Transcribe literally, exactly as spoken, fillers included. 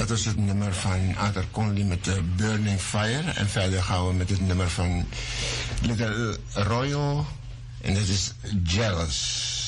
was het nummer van Arthur Conley met uh, Burning Fire. En verder gaan we met het nummer van Little Royal. En dat is Jealous.